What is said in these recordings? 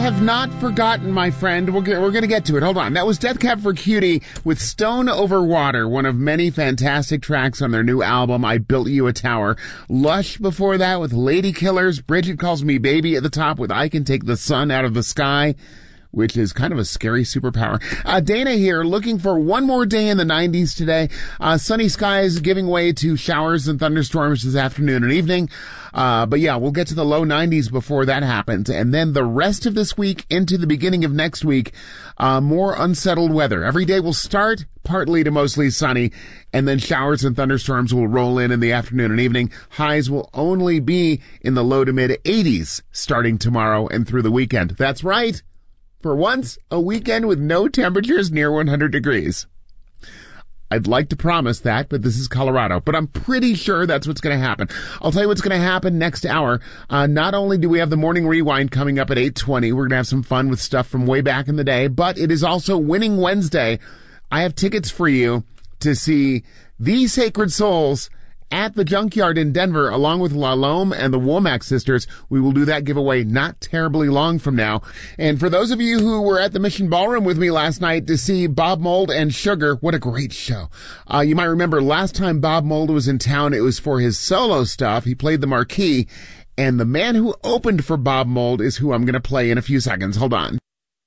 have not forgotten, my friend. We're going to get to it. Hold on. That was Death Cab for Cutie with Stone Over Water, one of many fantastic tracks on their new album, I Built You a Tower. Lush before that with Lady Killers. Bridget Calls Me Baby at the top with I Can Take the Sun Out of the Sky, which is kind of a scary superpower. Dana here, looking for one more day in the 90s today. Sunny skies giving way to showers and thunderstorms this afternoon and evening. But yeah, we'll get to the low 90s before that happens. And then the rest of this week into the beginning of next week, more unsettled weather. Every day will start partly to mostly sunny, and then showers and thunderstorms will roll in the afternoon and evening. Highs will only be in the low to mid 80s starting tomorrow and through the weekend. That's right. For once, a weekend with no temperatures near 100 degrees. I'd like to promise that, but this is Colorado. But I'm pretty sure that's what's going to happen. I'll tell you what's going to happen next hour. Not only do we have the Morning Rewind coming up at 8:20, we're going to have some fun with stuff from way back in the day, but it is also Winning Wednesday. I have tickets for you to see The Sacred Souls at the Junkyard in Denver, along with La Lome and the Womack Sisters. We will do that giveaway not terribly long from now. And for those of you who were at the Mission Ballroom with me last night to see Bob Mould and Sugar, what a great show. You might remember last time Bob Mould was in town, it was for his solo stuff. He played the marquee. And the man who opened for Bob Mould is who I'm going to play in a few seconds. Hold on.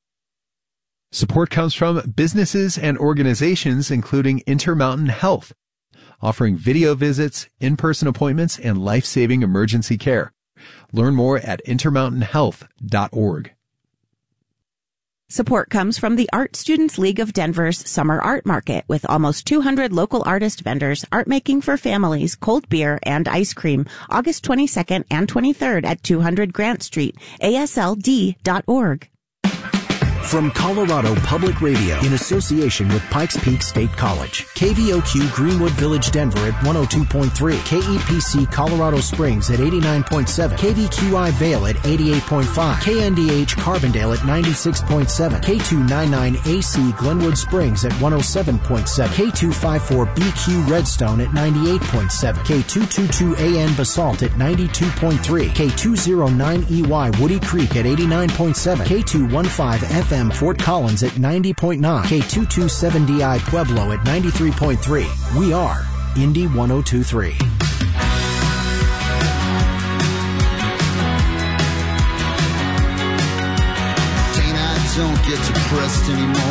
Support comes from businesses and organizations, including Intermountain Health, offering video visits, in-person appointments, and life-saving emergency care. Learn more at intermountainhealth.org. Support comes from the Art Students League of Denver's Summer Art Market with almost 200 local artist vendors, art making for families, cold beer, and ice cream, August 22nd and 23rd at 200 Grant Street, ASLD.org. From Colorado Public Radio in association with Pikes Peak State College. KVOQ Greenwood Village Denver at 102.3. KEPC Colorado Springs at 89.7. KVQI Vale at 88.5. KNDH Carbondale at 96.7. K299AC Glenwood Springs at 107.7. K254BQ Redstone at 98.7. K222AN Basalt at 92.3. K209EY Woody Creek at 89.7. K215 FM Fort Collins at 90.9. K227DI Pueblo at 93.3. We are Indy 102.3. Dana, I don't get depressed anymore.